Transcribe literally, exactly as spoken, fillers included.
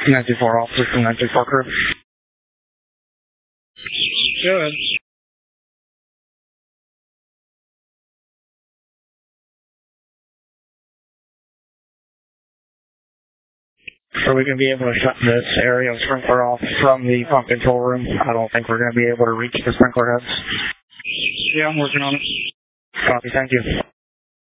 nine two four officer from nine two four crew. Go ahead. So we can be able to shut this area of sprinkler off from the pump control room. I don't think we're going to be able to reach the sprinkler heads. Yeah, I'm working on it. Copy, thank you.